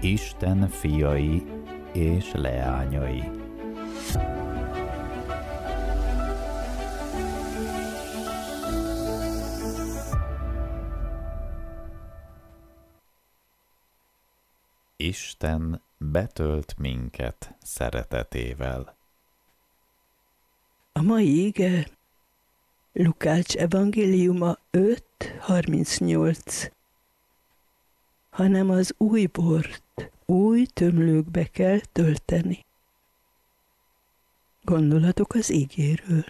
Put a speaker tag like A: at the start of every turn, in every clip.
A: Isten fiai és leányai. Isten betölt minket szeretetével.
B: A mai ige Lukács evangéliuma 5:38. Hanem az új bort új tömlőkbe kell tölteni. Gondolatok az ígéről.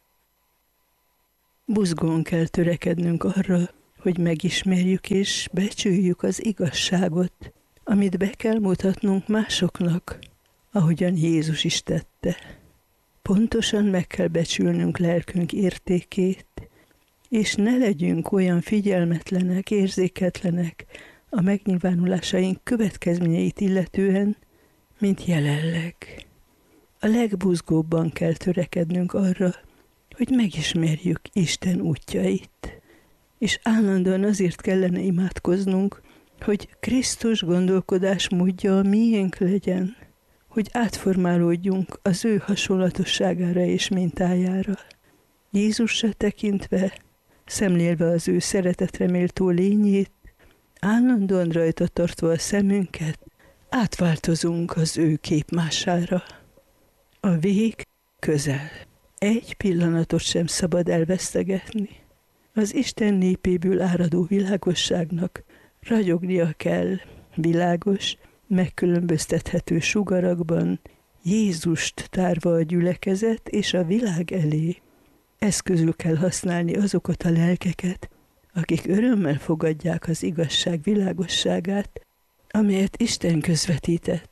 B: Buzgón kell törekednünk arra, hogy megismerjük és becsüljük az igazságot, amit be kell mutatnunk másoknak, ahogyan Jézus is tette. Pontosan meg kell becsülnünk lelkünk értékét, és ne legyünk olyan figyelmetlenek, érzéketlenek a megnyilvánulásaink következményeit illetően, mint jelenleg. A legbuzgóbban kell törekednünk arra, hogy megismerjük Isten útjait, és állandóan azért kellene imádkoznunk, hogy Krisztus gondolkodásmódja a miénk legyen, hogy átformálódjunk az ő hasonlatosságára és mintájára. Jézusra tekintve, szemlélve az ő szeretetre méltó lényét, állandóan rajta tartva a szemünket, átváltozunk az ő képmására. A vég közel. Egy pillanatot sem szabad elvesztegetni. Az Isten népéből áradó világosságnak ragyognia kell világos, megkülönböztethető sugarakban, Jézust tárva a gyülekezet és a világ elé. Eszközül kell használni azokat a lelkeket, akik örömmel fogadják az igazság világosságát, amelyet Isten közvetített.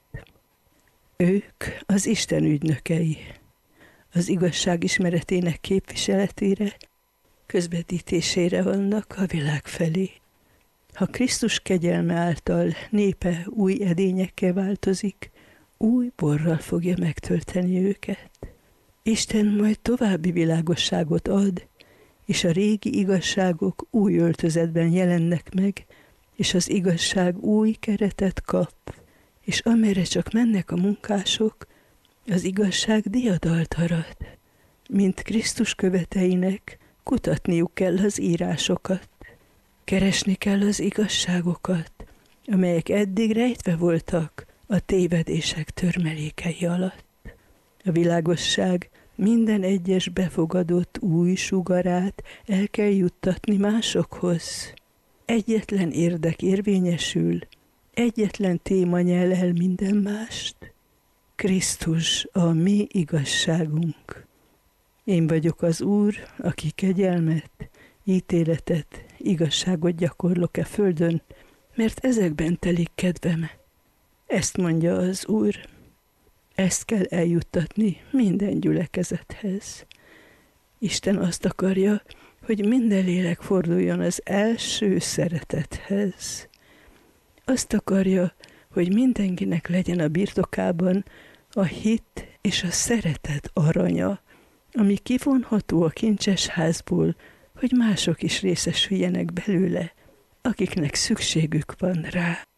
B: Ők az Isten ügynökei. Az igazság ismeretének képviseletére, közvetítésére vannak a világ felé. Ha Krisztus kegyelme által népe új edényekkel változik, új borral fogja megtölteni őket. Isten majd további világosságot ad, és a régi igazságok új öltözetben jelennek meg, és az igazság új keretet kap, és amerre csak mennek a munkások, az igazság diadalt arat. Mint Krisztus követeinek, kutatniuk kell az írásokat. Keresni kell az igazságokat, amelyek eddig rejtve voltak a tévedések törmelékei alatt. A világosság minden egyes befogadott új sugarát el kell juttatni másokhoz. Egyetlen érdek érvényesül, egyetlen téma nyel el minden mást. Krisztus a mi igazságunk. Én vagyok az Úr, aki kegyelmet, ítéletet, igazságot gyakorlok e földön, mert ezekben telik kedvem. Ezt mondja az Úr. Ezt kell eljuttatni minden gyülekezethez. Isten azt akarja, hogy minden lélek forduljon az első szeretethez. Azt akarja, hogy mindenkinek legyen a birtokában a hit és a szeretet aranya, ami kivonható a kincses házból, hogy mások is részesüljenek belőle, akiknek szükségük van rá.